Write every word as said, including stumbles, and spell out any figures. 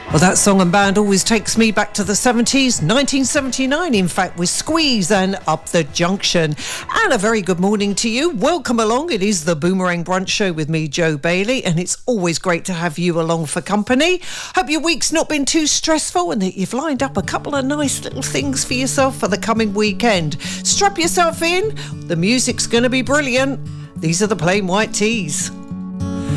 Well, that song and band always takes me back to the seventies, nineteen seventy-nine, in fact, with Squeeze and Up the Junction. And a very good morning to you. Welcome along. It is the Boomerang Brunch Show with me, Jo Bailey, and it's always great to have you along for company. Hope your week's not been too stressful and that you've lined up a couple of nice little things for yourself for the coming weekend. Strap yourself in. The music's going to be brilliant. These are the Plain White Tees.